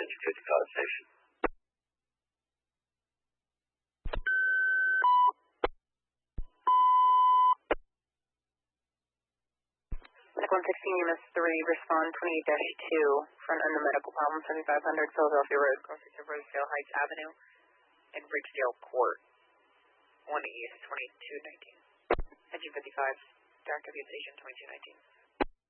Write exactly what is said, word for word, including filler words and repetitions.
Engine fifty-five station. one sixteen U M S three, respond twenty-eight dash two, front end of medical problem, seventy-five hundred Philadelphia Road, crossing to Rosedale Heights Avenue, and Ridgedale Court, one East, twenty-two nineteen. Engine fifty-five, direct aviation station, twenty-two nineteen.